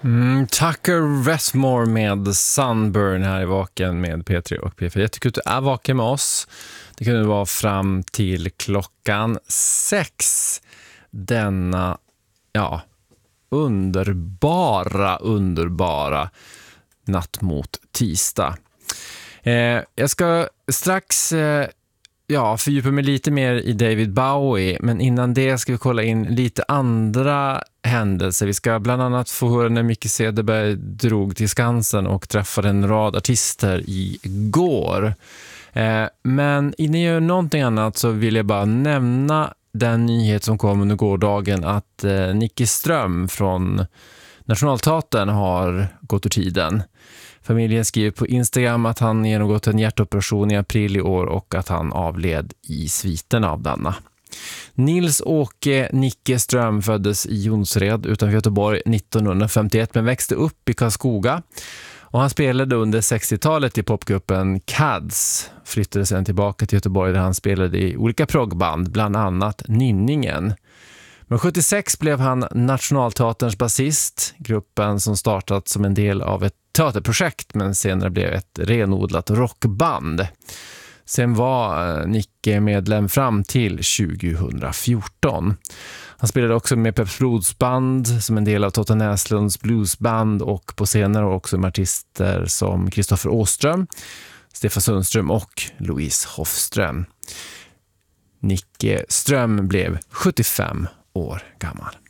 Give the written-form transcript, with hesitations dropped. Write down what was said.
Tucker Westmore med Sunburn här i Vaken med P3 och P4. Jag tycker att du är vaken med oss. Det kunde vara fram till klockan 6 denna underbara natt mot tisdag. Jag ska strax fördjupa mig lite mer i David Bowie, men innan det ska vi kolla in lite andra händelser. Vi ska bland annat få höra när Micke Cederberg drog till Skansen och träffade en rad artister igår. Men innan jag gör någonting annat så vill jag bara nämna den nyhet som kom under gårdagen att Nicke Ström från Nationalteatern har gått ur tiden. Familjen skriver på Instagram att han genomgått en hjärtoperation i april i år och att han avled i sviten av denna. Nils-Åke Nicke Ström föddes i Jonsered utanför Göteborg 1951 men växte upp i Karlskoga. Och han spelade under 60-talet i popgruppen Cads. Flyttade sedan tillbaka till Göteborg där han spelade i olika proggband, bland annat Nynningen. Men 76 blev han Nationalteaterns basist, gruppen som startat som en del av ett teaterprojekt men senare blev ett renodlat rockband. Sen var Nicke medlem fram till 2014. Han spelade också med Peps Blodsband som en del av Totta Näslunds bluesband och på senare också med artister som Kristoffer Åström, Stefan Sundström och Louise Hofström. Nicke Ström blev 75 år gammal.